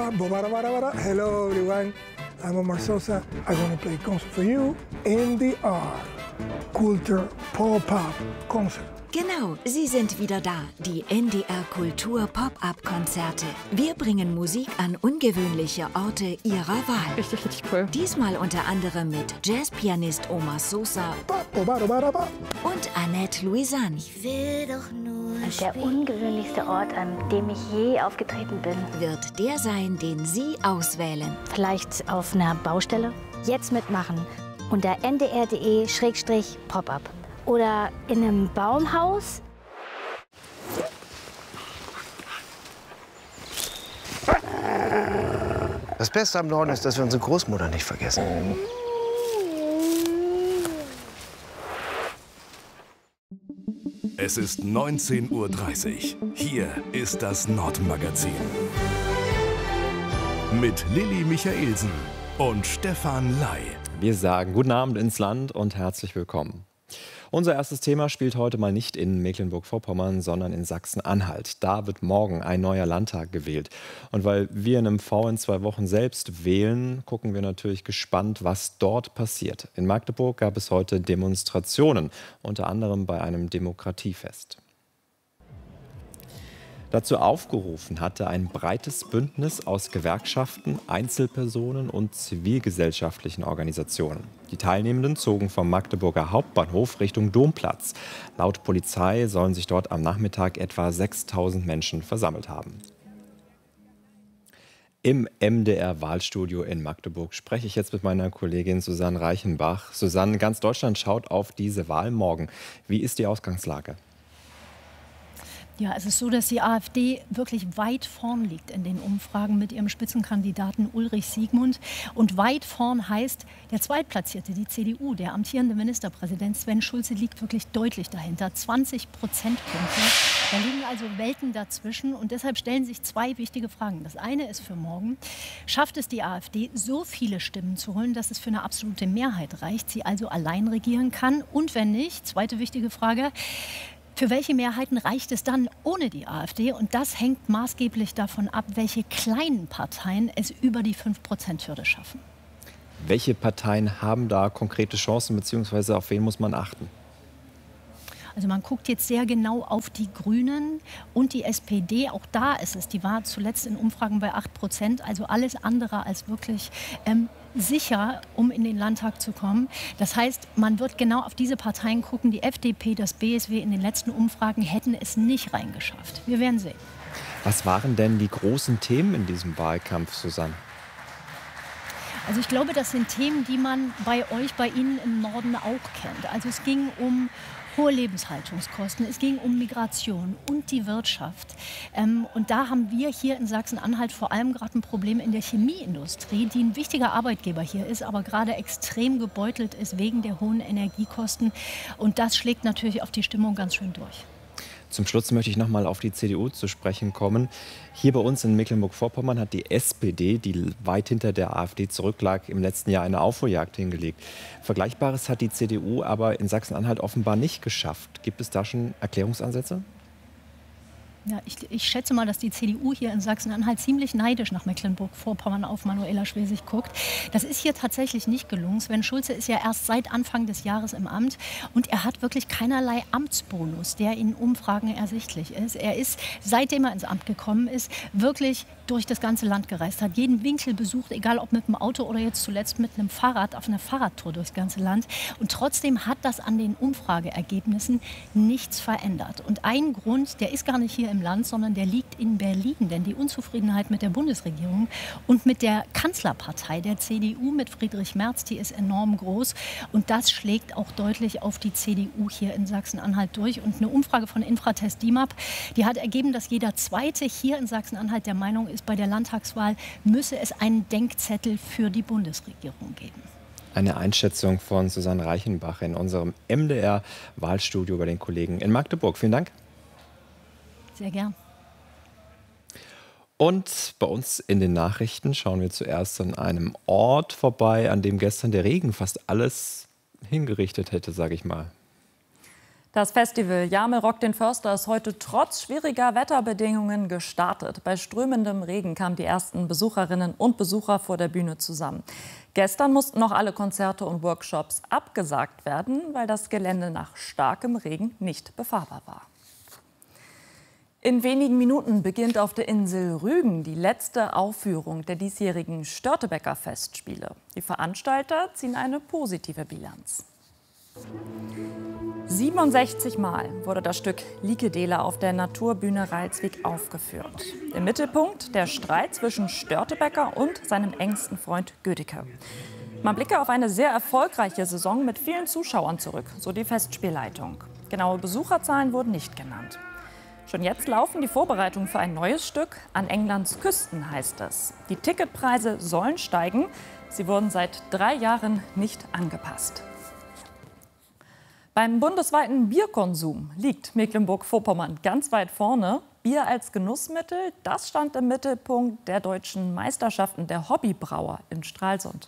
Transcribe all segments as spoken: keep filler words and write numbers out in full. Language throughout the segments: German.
Bobara, bobara, bobara, bobara. Hello everyone, I'm Omar Sosa. I'm gonna play concert for you. N D R, Kultur Pop-Up Concert. Genau, sie sind wieder da, die N D R Kultur Pop-Up-Konzerte. Wir bringen Musik an ungewöhnliche Orte ihrer Wahl. Richtig, richtig cool. Diesmal unter anderem mit Jazzpianist Omar Sosa und Annette Louisanne. Ich will doch nur Der ungewöhnlichste Ort, an dem ich je aufgetreten bin. Wird der sein, den Sie auswählen. Vielleicht auf einer Baustelle? Jetzt mitmachen. Unter n d r punkt d e Schrägstrich Pop-Up. Oder in einem Baumhaus? Das Beste am Norden ist, dass wir unsere Großmutter nicht vergessen. Es ist neunzehn Uhr dreißig. Hier ist das Nordmagazin. Mit Lilly Michaelsen und Stefan Ley. Wir sagen guten Abend ins Land und herzlich willkommen. Unser erstes Thema spielt heute mal nicht in Mecklenburg-Vorpommern, sondern in Sachsen-Anhalt. Da wird morgen ein neuer Landtag gewählt. Und weil wir in M V in zwei Wochen selbst wählen, gucken wir natürlich gespannt, was dort passiert. In Magdeburg gab es heute Demonstrationen, unter anderem bei einem Demokratiefest. Dazu aufgerufen hatte ein breites Bündnis aus Gewerkschaften, Einzelpersonen und zivilgesellschaftlichen Organisationen. Die Teilnehmenden zogen vom Magdeburger Hauptbahnhof Richtung Domplatz. Laut Polizei sollen sich dort am Nachmittag etwa sechstausend Menschen versammelt haben. Im M D R-Wahlstudio in Magdeburg spreche ich jetzt mit meiner Kollegin Susanne Reichenbach. Susanne, ganz Deutschland schaut auf diese Wahl morgen. Wie ist die Ausgangslage? Ja, es ist so, dass die AfD wirklich weit vorn liegt in den Umfragen mit ihrem Spitzenkandidaten Ulrich Siegmund. Und weit vorn heißt, der Zweitplatzierte, die C D U, der amtierende Ministerpräsident Sven Schulze, liegt wirklich deutlich dahinter. zwanzig Prozentpunkte. Da liegen also Welten dazwischen. Und deshalb stellen sich zwei wichtige Fragen. Das eine ist für morgen: Schafft es die AfD, so viele Stimmen zu holen, dass es für eine absolute Mehrheit reicht, sie also allein regieren kann? Und wenn nicht, zweite wichtige Frage: Für welche Mehrheiten reicht es dann ohne die AfD? Und das hängt maßgeblich davon ab, welche kleinen Parteien es über die fünf Prozent Hürde schaffen. Welche Parteien haben da konkrete Chancen, beziehungsweise auf wen muss man achten? Also man guckt jetzt sehr genau auf die Grünen und die S P D. Auch da ist es, die war zuletzt in Umfragen bei acht Prozent. Also alles andere als wirklich ähm, sicher, um in den Landtag zu kommen. Das heißt, man wird genau auf diese Parteien gucken. Die F D P, das B S W in den letzten Umfragen hätten es nicht reingeschafft. Wir werden sehen. Was waren denn die großen Themen in diesem Wahlkampf, Susanne? Also ich glaube, das sind Themen, die man bei euch, bei Ihnen im Norden auch kennt. Also es ging um hohe Lebenshaltungskosten, es ging um Migration und die Wirtschaft. Ähm, und da haben wir hier in Sachsen-Anhalt vor allem gerade ein Problem in der Chemieindustrie, die ein wichtiger Arbeitgeber hier ist, aber gerade extrem gebeutelt ist wegen der hohen Energiekosten. Und das schlägt natürlich auf die Stimmung ganz schön durch. Zum Schluss möchte ich noch mal auf die C D U zu sprechen kommen. Hier bei uns in Mecklenburg-Vorpommern hat die S P D, die weit hinter der AfD zurücklag, im letzten Jahr eine Aufholjagd hingelegt. Vergleichbares hat die C D U aber in Sachsen-Anhalt offenbar nicht geschafft. Gibt es da schon Erklärungsansätze? Ja, ich, ich schätze mal, dass die C D U hier in Sachsen-Anhalt ziemlich neidisch nach Mecklenburg-Vorpommern auf Manuela Schwesig guckt. Das ist hier tatsächlich nicht gelungen. Sven Schulze ist ja erst seit Anfang des Jahres im Amt und er hat wirklich keinerlei Amtsbonus, der in Umfragen ersichtlich ist. Er ist, seitdem er ins Amt gekommen ist, wirklich durch das ganze Land gereist, hat jeden Winkel besucht, egal ob mit dem Auto oder jetzt zuletzt mit einem Fahrrad, auf einer Fahrradtour durchs ganze Land. Und trotzdem hat das an den Umfrageergebnissen nichts verändert. Und ein Grund, der ist gar nicht hier im Land, sondern der liegt in Berlin. Denn die Unzufriedenheit mit der Bundesregierung und mit der Kanzlerpartei, der C D U mit Friedrich Merz, die ist enorm groß. Und das schlägt auch deutlich auf die C D U hier in Sachsen-Anhalt durch. Und eine Umfrage von Infratest DIMAP, die hat ergeben, dass jeder Zweite hier in Sachsen-Anhalt der Meinung ist, bei der Landtagswahl müsse es einen Denkzettel für die Bundesregierung geben. Eine Einschätzung von Susanne Reichenbach in unserem M D R-Wahlstudio bei den Kollegen in Magdeburg. Vielen Dank. Sehr gern. Und bei uns in den Nachrichten schauen wir zuerst an einem Ort vorbei, an dem gestern der Regen fast alles hingerichtet hätte, sage ich mal. Das Festival Jamel Rock den Förster ist heute trotz schwieriger Wetterbedingungen gestartet. Bei strömendem Regen kamen die ersten Besucherinnen und Besucher vor der Bühne zusammen. Gestern mussten noch alle Konzerte und Workshops abgesagt werden, weil das Gelände nach starkem Regen nicht befahrbar war. In wenigen Minuten beginnt auf der Insel Rügen die letzte Aufführung der diesjährigen Störtebeker Festspiele. Die Veranstalter ziehen eine positive Bilanz. siebenundsechzig Mal wurde das Stück Likedela auf der Naturbühne Reilswijk aufgeführt. Im Mittelpunkt der Streit zwischen Störtebeker und seinem engsten Freund Gödeke. Man blicke auf eine sehr erfolgreiche Saison mit vielen Zuschauern zurück, so die Festspielleitung. Genaue Besucherzahlen wurden nicht genannt. Schon jetzt laufen die Vorbereitungen für ein neues Stück. An Englands Küsten heißt es. Die Ticketpreise sollen steigen. Sie wurden seit drei Jahren nicht angepasst. Beim bundesweiten Bierkonsum liegt Mecklenburg-Vorpommern ganz weit vorne. Bier als Genussmittel, das stand im Mittelpunkt der deutschen Meisterschaften der Hobbybrauer in Stralsund.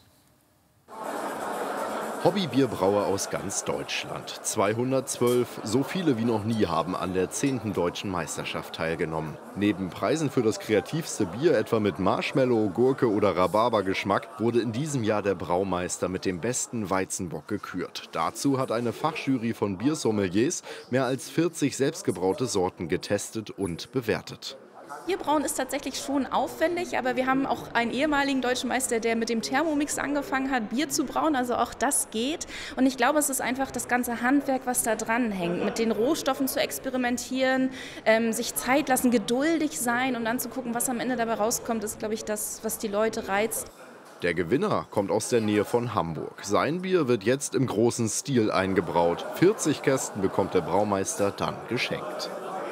Hobbybierbrauer aus ganz Deutschland. zweihundertzwölf, so viele wie noch nie, haben an der zehnten deutschen Meisterschaft teilgenommen. Neben Preisen für das kreativste Bier, etwa mit Marshmallow, Gurke oder Rhabarbergeschmack, wurde in diesem Jahr der Braumeister mit dem besten Weizenbock gekürt. Dazu hat eine Fachjury von Biersommeliers mehr als vierzig selbstgebraute Sorten getestet und bewertet. Bierbrauen ist tatsächlich schon aufwendig, aber wir haben auch einen ehemaligen deutschen Meister, der mit dem Thermomix angefangen hat, Bier zu brauen. Also auch das geht. Und ich glaube, es ist einfach das ganze Handwerk, was da dran hängt. Mit den Rohstoffen zu experimentieren, ähm, sich Zeit lassen, geduldig sein und dann zu gucken, was am Ende dabei rauskommt, ist, glaube ich, das, was die Leute reizt. Der Gewinner kommt aus der Nähe von Hamburg. Sein Bier wird jetzt im großen Stil eingebraut. vierzig Kästen bekommt der Braumeister dann geschenkt.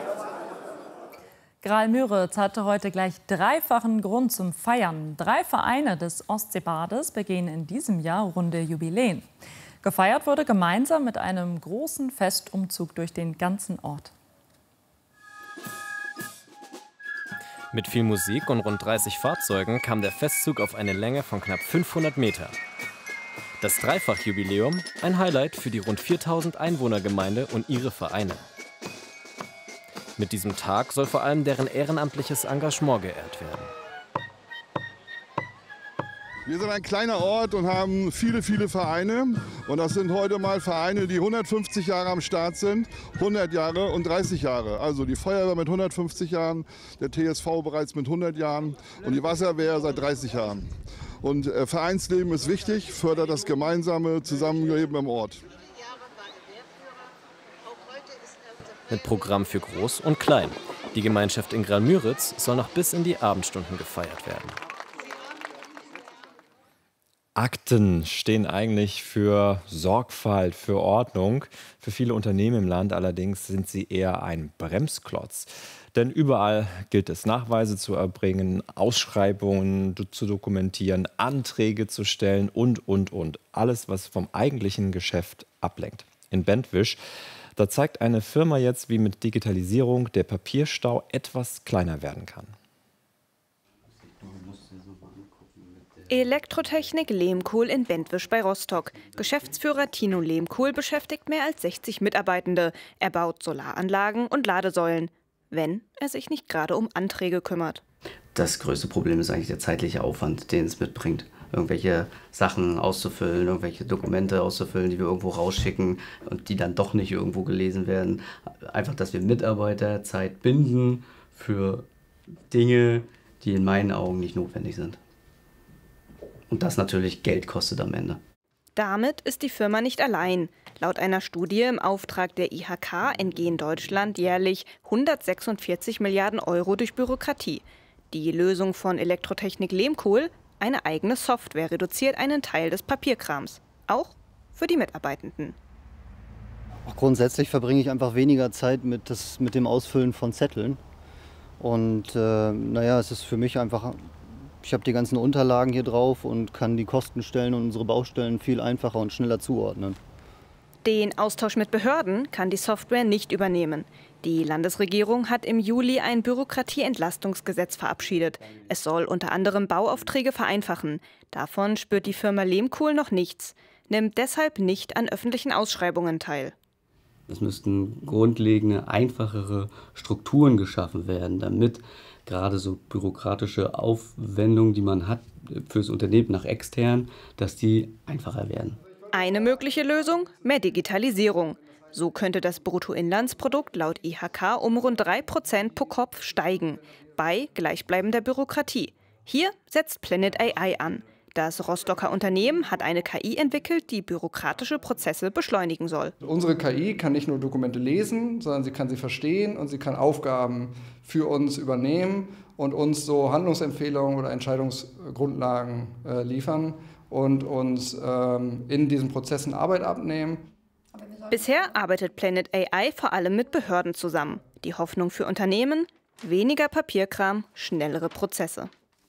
Graal-Müritz hatte heute gleich dreifachen Grund zum Feiern. Drei Vereine des Ostseebades begehen in diesem Jahr runde Jubiläen. Gefeiert wurde gemeinsam mit einem großen Festumzug durch den ganzen Ort. Mit viel Musik und rund dreißig Fahrzeugen kam der Festzug auf eine Länge von knapp fünfhundert Meter. Das Dreifachjubiläum, ein Highlight für die rund viertausend Einwohnergemeinde und ihre Vereine. Mit diesem Tag soll vor allem deren ehrenamtliches Engagement geehrt werden. Wir sind ein kleiner Ort und haben viele, viele Vereine. Und das sind heute mal Vereine, die hundertfünfzig Jahre am Start sind, hundert Jahre und dreißig Jahre. Also die Feuerwehr mit hundertfünfzig Jahren, der T S V bereits mit hundert Jahren und die Wasserwehr seit dreißig Jahren. Und äh, Vereinsleben ist wichtig, fördert das gemeinsame Zusammenleben im Ort. Mit Programm für Groß und Klein. Die Gemeinschaft in Graal-Müritz soll noch bis in die Abendstunden gefeiert werden. Akten stehen eigentlich für Sorgfalt, für Ordnung. Für viele Unternehmen im Land allerdings sind sie eher ein Bremsklotz. Denn überall gilt es, Nachweise zu erbringen, Ausschreibungen zu dokumentieren, Anträge zu stellen und, und, und. Alles, was vom eigentlichen Geschäft ablenkt. In Bentwisch, da zeigt eine Firma jetzt, wie mit Digitalisierung der Papierstau etwas kleiner werden kann. Elektrotechnik Lehmkuhl in Bentwisch bei Rostock. Geschäftsführer Tino Lehmkuhl beschäftigt mehr als sechzig Mitarbeitende. Er baut Solaranlagen und Ladesäulen, wenn er sich nicht gerade um Anträge kümmert. Das größte Problem ist eigentlich der zeitliche Aufwand, den es mitbringt. Irgendwelche Sachen auszufüllen, irgendwelche Dokumente auszufüllen, die wir irgendwo rausschicken und die dann doch nicht irgendwo gelesen werden. Einfach, dass wir Mitarbeiter Zeit binden für Dinge, die in meinen Augen nicht notwendig sind. Und das natürlich Geld kostet am Ende. Damit ist die Firma nicht allein. Laut einer Studie im Auftrag der I H K entgehen Deutschland jährlich hundertsechsundvierzig Milliarden Euro durch Bürokratie. Die Lösung von Elektrotechnik Lehmkuhl, eine eigene Software, reduziert einen Teil des Papierkrams. Auch für die Mitarbeitenden. Auch grundsätzlich verbringe ich einfach weniger Zeit mit, das, mit dem Ausfüllen von Zetteln. Und äh, naja, es ist für mich einfach, ich habe die ganzen Unterlagen hier drauf und kann die Kostenstellen und unsere Baustellen viel einfacher und schneller zuordnen. Den Austausch mit Behörden kann die Software nicht übernehmen. Die Landesregierung hat im Juli ein Bürokratieentlastungsgesetz verabschiedet. Es soll unter anderem Bauaufträge vereinfachen. Davon spürt die Firma Lehmkuhl noch nichts, nimmt deshalb nicht an öffentlichen Ausschreibungen teil. Es müssten grundlegende, einfachere Strukturen geschaffen werden, damit gerade so bürokratische Aufwendungen, die man hat fürs Unternehmen nach extern, dass die einfacher werden. Eine mögliche Lösung? Mehr Digitalisierung. So könnte das Bruttoinlandsprodukt laut I H K um rund drei Prozent pro Kopf steigen, bei gleichbleibender Bürokratie. Hier setzt Planet A I an. Das Rostocker Unternehmen hat eine K I entwickelt, die bürokratische Prozesse beschleunigen soll. Unsere K I kann nicht nur Dokumente lesen, sondern sie kann sie verstehen und sie kann Aufgaben für uns übernehmen und uns so Handlungsempfehlungen oder Entscheidungsgrundlagen äh, liefern und uns ähm, in diesen Prozessen Arbeit abnehmen. Bisher arbeitet Planet A I vor allem mit Behörden zusammen. Die Hoffnung für Unternehmen? Weniger Papierkram, schnellere Prozesse.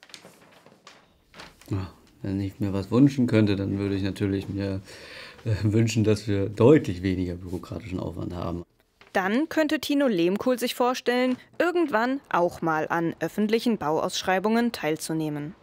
Ja, wenn ich mir was wünschen könnte, dann würde ich natürlich mir äh, wünschen, dass wir deutlich weniger bürokratischen Aufwand haben. Dann könnte Tino Lehmkuhl sich vorstellen, irgendwann auch mal an öffentlichen Bauausschreibungen teilzunehmen.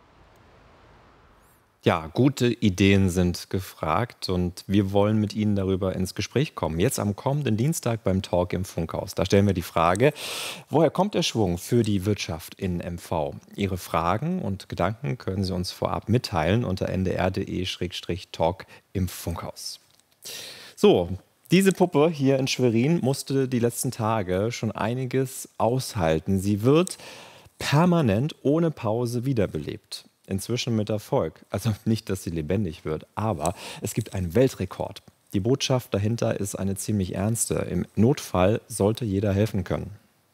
Ja, gute Ideen sind gefragt und wir wollen mit Ihnen darüber ins Gespräch kommen. Jetzt am kommenden Dienstag beim Talk im Funkhaus. Da stellen wir die Frage, woher kommt der Schwung für die Wirtschaft in M V? Ihre Fragen und Gedanken können Sie uns vorab mitteilen unter n d r punkt d e Schrägstrich talk im Funkhaus. So, diese Puppe hier in Schwerin musste die letzten Tage schon einiges aushalten. Sie wird permanent ohne Pause wiederbelebt. Inzwischen mit Erfolg. Also nicht, dass sie lebendig wird, aber es gibt einen Weltrekord. Die Botschaft dahinter ist eine ziemlich ernste. Im Notfall sollte jeder helfen können.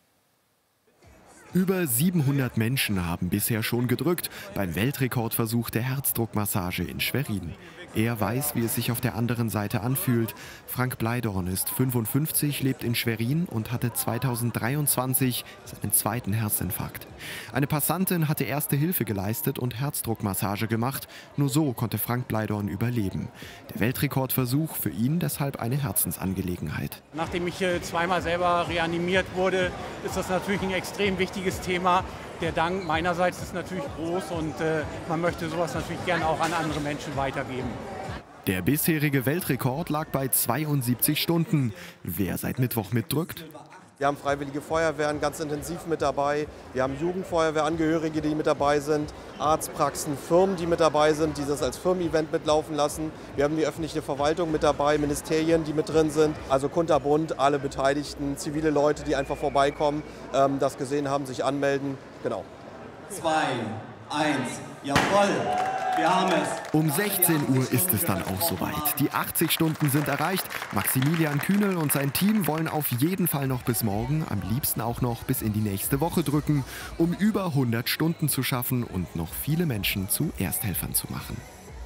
Über siebenhundert Menschen haben bisher schon gedrückt beim Weltrekordversuch der Herzdruckmassage in Schwerin. Er weiß, wie es sich auf der anderen Seite anfühlt. Frank Bleidorn ist fünfundfünfzig, lebt in Schwerin und hatte zweitausenddreiundzwanzig seinen zweiten Herzinfarkt. Eine Passantin hatte erste Hilfe geleistet und Herzdruckmassage gemacht. Nur so konnte Frank Bleidorn überleben. Der Weltrekordversuch für ihn deshalb eine Herzensangelegenheit. Nachdem ich zweimal selber reanimiert wurde, ist das natürlich ein extrem wichtiges Thema. Der Dank meinerseits ist natürlich groß und äh, man möchte sowas natürlich gerne auch an andere Menschen weitergeben. Der bisherige Weltrekord lag bei zweiundsiebzig Stunden. Wer seit Mittwoch mitdrückt? Wir haben Freiwillige Feuerwehren ganz intensiv mit dabei. Wir haben Jugendfeuerwehrangehörige, die mit dabei sind, Arztpraxen, Firmen, die mit dabei sind, die das als Firmen-Event mitlaufen lassen. Wir haben die öffentliche Verwaltung mit dabei, Ministerien, die mit drin sind. Also kunterbunt, alle Beteiligten, zivile Leute, die einfach vorbeikommen, ähm, das gesehen haben, sich anmelden. Genau. Zwei, eins, jawohl, wir haben es. Um sechzehn Uhr ist es dann auch soweit. Die achtzig Stunden sind erreicht. Maximilian Kühnel und sein Team wollen auf jeden Fall noch bis morgen, am liebsten auch noch bis in die nächste Woche drücken, um über hundert Stunden zu schaffen und noch viele Menschen zu Ersthelfern zu machen.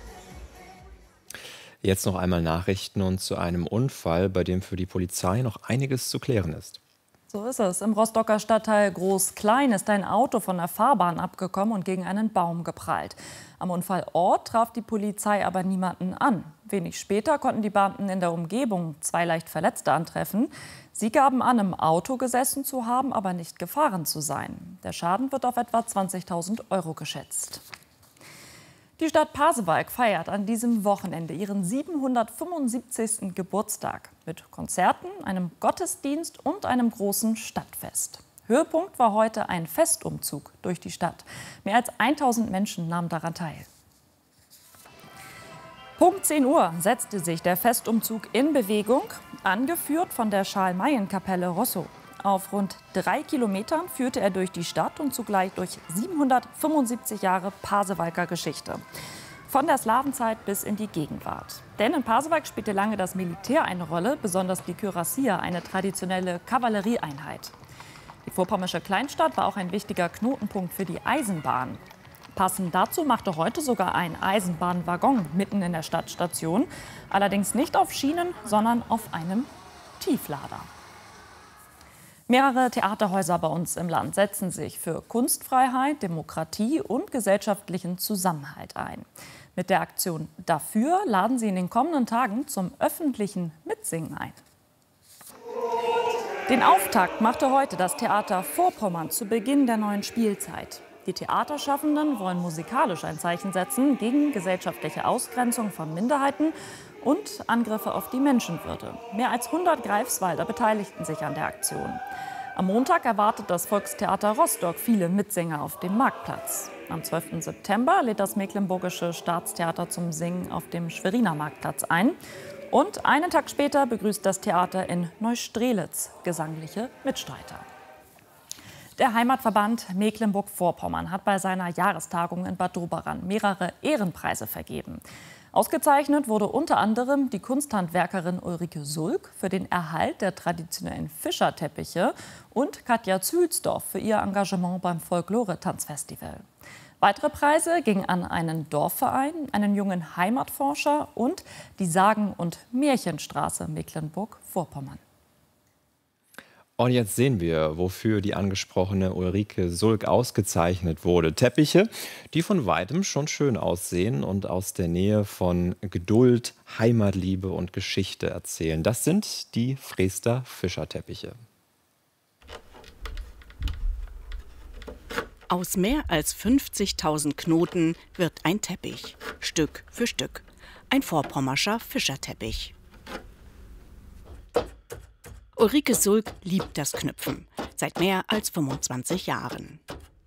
Jetzt noch einmal Nachrichten und zu einem Unfall, bei dem für die Polizei noch einiges zu klären ist. So ist es. Im Rostocker Stadtteil Groß-Klein ist ein Auto von der Fahrbahn abgekommen und gegen einen Baum geprallt. Am Unfallort traf die Polizei aber niemanden an. Wenig später konnten die Beamten in der Umgebung zwei leicht Verletzte antreffen. Sie gaben an, im Auto gesessen zu haben, aber nicht gefahren zu sein. Der Schaden wird auf etwa zwanzigtausend Euro geschätzt. Die Stadt Pasewalk feiert an diesem Wochenende ihren siebenhundertfünfundsiebzigsten Geburtstag mit Konzerten, einem Gottesdienst und einem großen Stadtfest. Höhepunkt war heute ein Festumzug durch die Stadt. Mehr als tausend Menschen nahmen daran teil. Punkt zehn Uhr setzte sich der Festumzug in Bewegung, angeführt von der Schalmeienkapelle Rosso. Auf rund drei Kilometern führte er durch die Stadt und zugleich durch siebenhundertfünfundsiebzig Jahre Pasewalker Geschichte. Von der Slawenzeit bis in die Gegenwart. Denn in Pasewalk spielte lange das Militär eine Rolle, besonders die Kürassier, eine traditionelle Kavallerieeinheit. Die vorpommersche Kleinstadt war auch ein wichtiger Knotenpunkt für die Eisenbahn. Passend dazu machte heute sogar ein Eisenbahnwaggon mitten in der Stadt Station. Allerdings nicht auf Schienen, sondern auf einem Tieflader. Mehrere Theaterhäuser bei uns im Land setzen sich für Kunstfreiheit, Demokratie und gesellschaftlichen Zusammenhalt ein. Mit der Aktion Dafür laden sie in den kommenden Tagen zum öffentlichen Mitsingen ein. Den Auftakt machte heute das Theater Vorpommern zu Beginn der neuen Spielzeit. Die Theaterschaffenden wollen musikalisch ein Zeichen setzen gegen gesellschaftliche Ausgrenzung von Minderheiten und Angriffe auf die Menschenwürde. Mehr als hundert Greifswalder beteiligten sich an der Aktion. Am Montag erwartet das Volkstheater Rostock viele Mitsänger auf dem Marktplatz. Am zwölften September lädt das Mecklenburgische Staatstheater zum Singen auf dem Schweriner Marktplatz ein. Und einen Tag später begrüßt das Theater in Neustrelitz gesangliche Mitstreiter. Der Heimatverband Mecklenburg-Vorpommern hat bei seiner Jahrestagung in Bad Doberan mehrere Ehrenpreise vergeben. Ausgezeichnet wurde unter anderem die Kunsthandwerkerin Ulrike Sulk für den Erhalt der traditionellen Fischerteppiche und Katja Zülsdorf für ihr Engagement beim Folklore-Tanzfestival. Weitere Preise gingen an einen Dorfverein, einen jungen Heimatforscher und die Sagen- und Märchenstraße Mecklenburg-Vorpommern. Und jetzt sehen wir, wofür die angesprochene Ulrike Sulk ausgezeichnet wurde. Teppiche, die von weitem schon schön aussehen und aus der Nähe von Geduld, Heimatliebe und Geschichte erzählen. Das sind die Freester Fischerteppiche. Aus mehr als fünfzigtausend Knoten wird ein Teppich, Stück für Stück. Ein vorpommerscher Fischerteppich. Ulrike Sulk liebt das Knüpfen, seit mehr als fünfundzwanzig Jahren.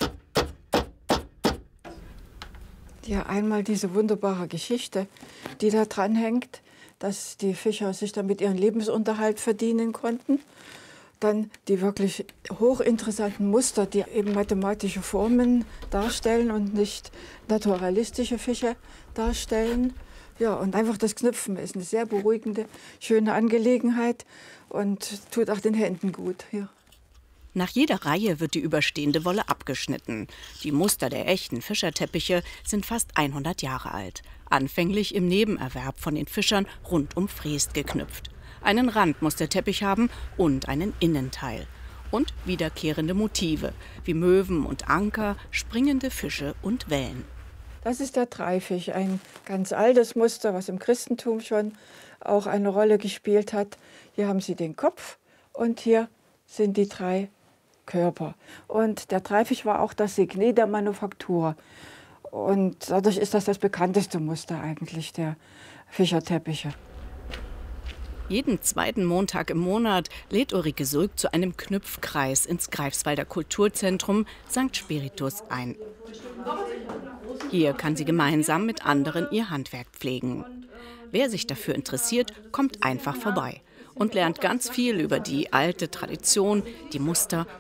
Ja, einmal diese wunderbare Geschichte, die da dran hängt, dass die Fischer sich damit ihren Lebensunterhalt verdienen konnten. Dann die wirklich hochinteressanten Muster, die eben mathematische Formen darstellen und nicht naturalistische Fische darstellen. Ja, und einfach das Knüpfen ist eine sehr beruhigende, schöne Angelegenheit und tut auch den Händen gut. Ja. Nach jeder Reihe wird die überstehende Wolle abgeschnitten. Die Muster der echten Fischerteppiche sind fast hundert Jahre alt. Anfänglich im Nebenerwerb von den Fischern rund um Freest geknüpft. Einen Rand muss der Teppich haben und einen Innenteil. Und wiederkehrende Motive, wie Möwen und Anker, springende Fische und Wellen. Das ist der Dreifisch, ein ganz altes Muster, was im Christentum schon auch eine Rolle gespielt hat. Hier haben Sie den Kopf und hier sind die drei Körper. Und der Dreifisch war auch das Signet der Manufaktur. Und dadurch ist das das bekannteste Muster eigentlich der Fischerteppiche. Jeden zweiten Montag im Monat lädt Ulrike Sulk zu einem Knüpfkreis ins Greifswalder Kulturzentrum Sankt Spiritus ein. Hier kann sie gemeinsam mit anderen ihr Handwerk pflegen. Wer sich dafür interessiert, kommt einfach vorbei und lernt ganz viel über die alte Tradition, die Muster